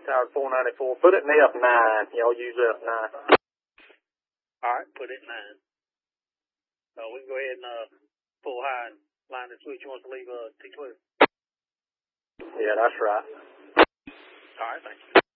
Tower 494. Put it in F9. Y'all use F9. All right, put it in 9. We can go ahead and pull high and line the switch. You want to leave T12? Yeah, that's right. All right, thank you.